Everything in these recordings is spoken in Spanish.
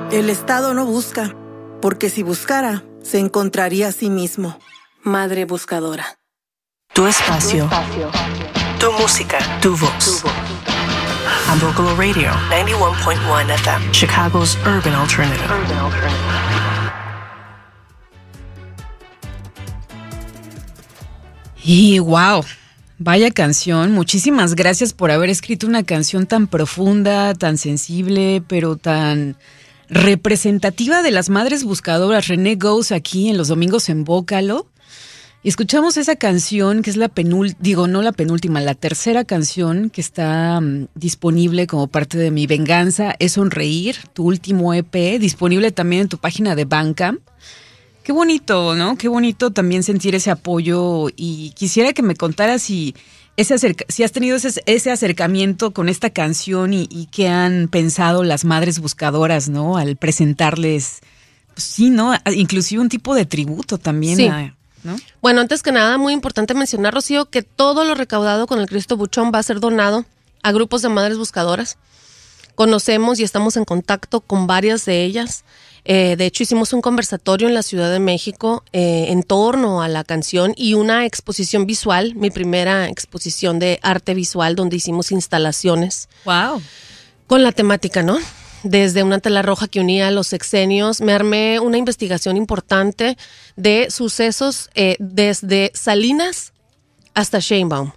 El Estado no busca, porque si buscara, se encontraría a sí mismo. Madre buscadora. Tu espacio. Tu música. Tu voz. Ambocolo Radio, 91.1 FM, Chicago's Urban Alternative. Y wow, vaya canción. Muchísimas gracias por haber escrito una canción tan profunda, tan sensible, pero tan representativa de las madres buscadoras. René Goes aquí en los domingos en Bócalo. Y escuchamos esa canción que es la tercera canción que está disponible como parte de Mi Venganza es Sonreír, tu último EP, disponible también en tu página de Bandcamp. Qué bonito, ¿no? Qué bonito también sentir ese apoyo, y quisiera que me contaras si has tenido ese acercamiento con esta canción y qué han pensado las madres buscadoras, ¿no? Al presentarles, pues sí, ¿no? Inclusive un tipo de tributo también. Sí. ¿No? Bueno, antes que nada, muy importante mencionar, Rocío, que todo lo recaudado con el Cristo Buchón va a ser donado a grupos de madres buscadoras. Conocemos y estamos en contacto con varias de ellas. De hecho, hicimos un conversatorio en la Ciudad de México en torno a la canción y una exposición visual, mi primera exposición de arte visual, donde hicimos instalaciones. ¡Wow! Con la temática, ¿no? Desde una tela roja que unía los sexenios, me armé una investigación importante de sucesos desde Salinas hasta Sheinbaum.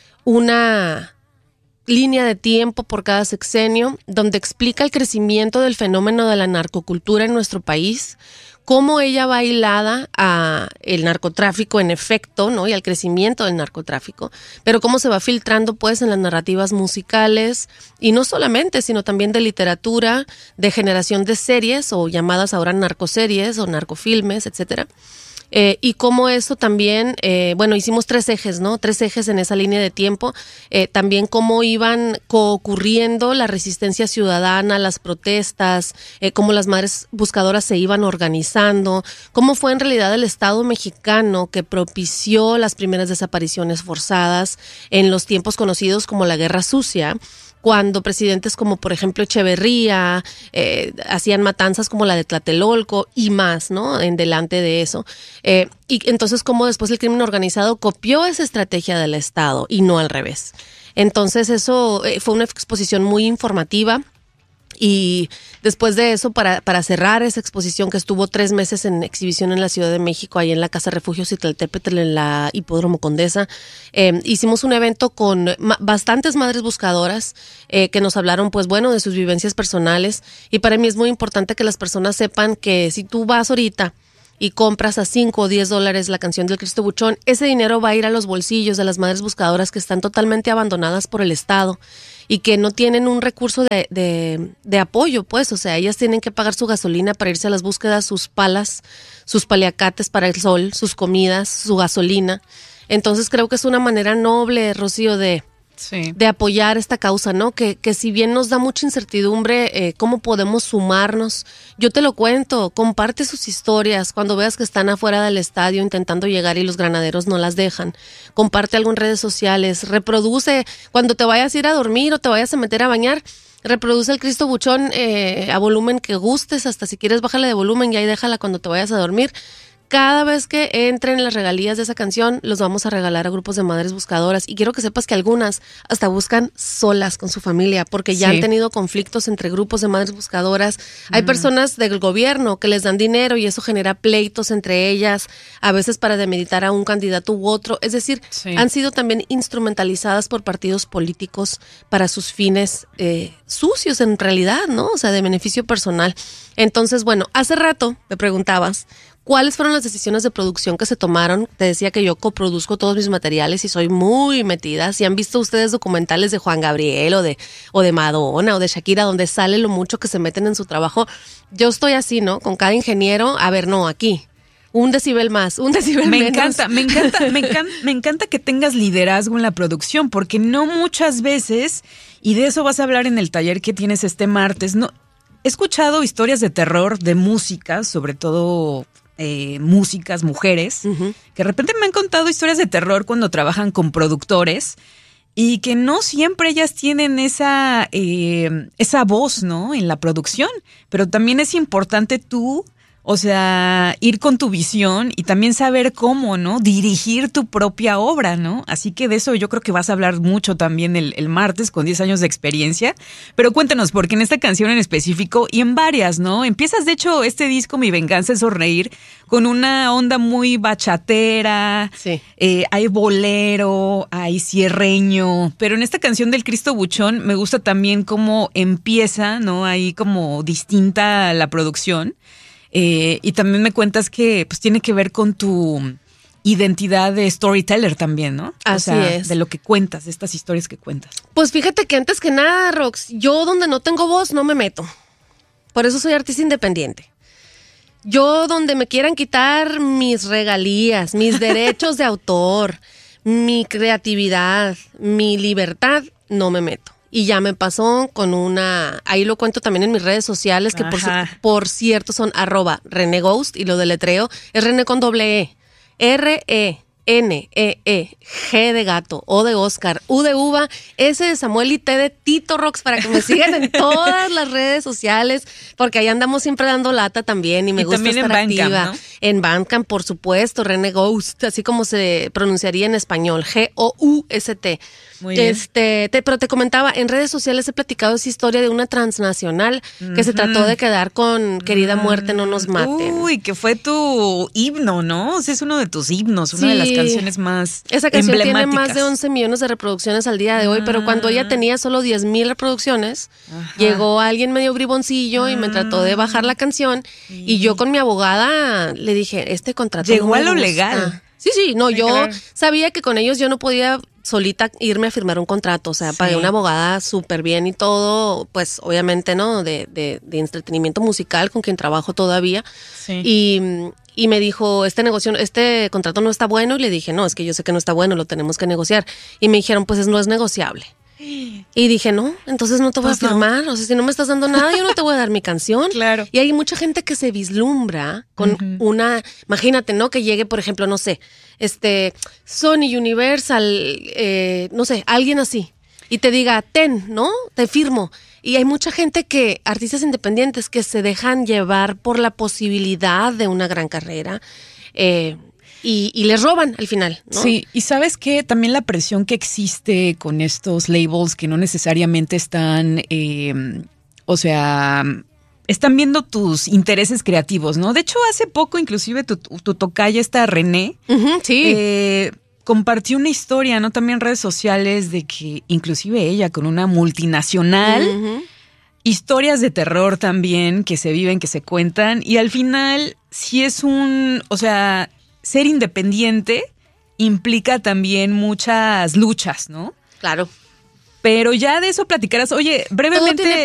Una línea de tiempo por cada sexenio donde explica el crecimiento del fenómeno de la narcocultura en nuestro país, cómo ella va hilada a el narcotráfico en efecto, ¿no? Y al crecimiento del narcotráfico, pero cómo se va filtrando pues en las narrativas musicales, y no solamente, sino también de literatura, de generación de series o llamadas ahora narcoseries o narcofilmes, etcétera. Y cómo eso también, hicimos 3 ejes, ¿no? 3 ejes en esa línea de tiempo. También cómo iban coocurriendo la resistencia ciudadana, las protestas, cómo las madres buscadoras se iban organizando, cómo fue en realidad el Estado mexicano que propició las primeras desapariciones forzadas en los tiempos conocidos como la Guerra Sucia, cuando presidentes como por ejemplo Echeverría hacían matanzas como la de Tlatelolco y más, ¿no? En delante de eso. Y entonces cómo después el crimen organizado copió esa estrategia del Estado y no al revés. Entonces eso fue una exposición muy informativa. Y después de eso, para cerrar esa exposición que estuvo 3 meses en exhibición en la Ciudad de México, ahí en la Casa Refugio Citlaltépetl, en la Hipódromo Condesa, hicimos un evento con bastantes madres buscadoras que nos hablaron, pues bueno, de sus vivencias personales. Y para mí es muy importante que las personas sepan que si tú vas ahorita y compras a $5 o $10 la canción del Cristo Buchón, ese dinero va a ir a los bolsillos de las madres buscadoras que están totalmente abandonadas por el Estado y que no tienen un recurso de apoyo, pues, o sea, ellas tienen que pagar su gasolina para irse a las búsquedas, sus palas, sus paliacates para el sol, sus comidas, su gasolina. Entonces creo que es una manera noble, Rocío, de apoyar esta causa, ¿no? Que si bien nos da mucha incertidumbre, ¿cómo podemos sumarnos? Yo te lo cuento, comparte sus historias cuando veas que están afuera del estadio intentando llegar y los granaderos no las dejan. Comparte algo en redes sociales, reproduce cuando te vayas a ir a dormir o te vayas a meter a bañar. Reproduce el Cristo Buchón a volumen que gustes, hasta si quieres bájale de volumen y ahí déjala cuando te vayas a dormir. Cada vez que entren las regalías de esa canción, los vamos a regalar a grupos de madres buscadoras. Y quiero que sepas que algunas hasta buscan solas con su familia, porque ya han tenido conflictos entre grupos de madres buscadoras. Hay personas del gobierno que les dan dinero y eso genera pleitos entre ellas, a veces para demeritar a un candidato u otro. Es decir, han sido también instrumentalizadas por partidos políticos para sus fines sucios en realidad, ¿no? O sea, de beneficio personal. Entonces, bueno, hace rato me preguntabas ¿cuáles fueron las decisiones de producción que se tomaron? Te decía que yo coproduzco todos mis materiales y soy muy metida. Si han visto ustedes documentales de Juan Gabriel o de Madonna o de Shakira, donde sale lo mucho que se meten en su trabajo, yo estoy así, ¿no? Con cada ingeniero, a ver, no, aquí. 1 decibel más, 1 decibel menos. Me encanta que tengas liderazgo en la producción, porque no muchas veces, y de eso vas a hablar en el taller que tienes este martes, no. He escuchado historias de terror, de música, sobre todo músicas, mujeres, que de repente me han contado historias de terror cuando trabajan con productores y que no siempre ellas tienen esa voz, ¿no? En la producción, pero también es importante tú, o sea, ir con tu visión y también saber cómo, ¿no? Dirigir tu propia obra, ¿no? Así que de eso yo creo que vas a hablar mucho también el martes con 10 años de experiencia. Pero cuéntanos, porque en esta canción en específico y en varias, ¿no? Empiezas, de hecho, este disco, Mi Venganza es Sonreír, con una onda muy bachatera. Sí. Hay bolero, hay cierreño. Pero en esta canción del Cristo Buchón me gusta también cómo empieza, ¿no? Ahí como distinta la producción. Y también me cuentas que pues tiene que ver con tu identidad de storyteller también, ¿no? Así es. De lo que cuentas, de estas historias que cuentas. Pues fíjate que antes que nada, Rox, yo donde no tengo voz no me meto. Por eso soy artista independiente. Yo donde me quieran quitar mis regalías, mis derechos de autor, mi creatividad, mi libertad, no me meto. Y ya me pasó con ahí lo cuento también en mis redes sociales, que por cierto son @ReneGhost, y lo deletreo es René con doble E, RENEE, G de gato, O de Oscar, U de uva, S de Samuel y T de Tito, Rox, para que me sigan en todas las redes sociales, porque ahí andamos siempre dando lata también y me gusta estar activa. Bandcamp, ¿no? En Bandcamp, por supuesto, René Ghost, así como se pronunciaría en español, G-O-U-S-T. Muy bien. Pero te comentaba, en redes sociales he platicado esa historia de una transnacional que se trató de quedar con Querida Muerte, no nos maten. Uy, que fue tu himno, ¿no? O sea, es uno de tus himnos, una de las canciones más Esa canción tiene emblemáticas. más de 11 millones de reproducciones al día de hoy, pero cuando ella tenía solo 10,000 reproducciones, llegó alguien medio briboncillo y me trató de bajar la canción, y yo con mi abogada le dije, este contrato llegó no me a lo gusta. legal. Sí, no, Sí, yo claro. sabía que con ellos yo no podía solita irme a firmar un contrato, o sea, Sí. pagué una abogada súper bien y todo, pues obviamente, ¿no? De entretenimiento musical con quien trabajo todavía. Sí. Y me dijo, este contrato no está bueno, y le dije, no, es que yo sé que no está bueno, lo tenemos que negociar. Y me dijeron, pues no es negociable. Y dije, no, entonces no te voy Pues a firmar, o sea, si no me estás dando nada, yo no te voy a dar mi canción. Claro. Y hay mucha gente que se vislumbra con imagínate, ¿no? Que llegue, por ejemplo, no sé, Sony, Universal, no sé, alguien así, y te diga, ¿no? Te firmo. Y hay mucha gente artistas independientes, que se dejan llevar por la posibilidad de una gran carrera, y les roban al final, ¿no? Sí, y ¿sabes qué? También la presión que existe con estos labels que no necesariamente están, están viendo tus intereses creativos, ¿no? De hecho, hace poco, inclusive, tu tocaya, esta René, Sí. compartió una historia, ¿no? También en redes sociales, de que inclusive ella con una multinacional, historias de terror también que se viven, que se cuentan, y al final sí es ser independiente implica también muchas luchas, ¿no? Claro. Pero ya de eso platicarás. Oye, brevemente... Todo tiene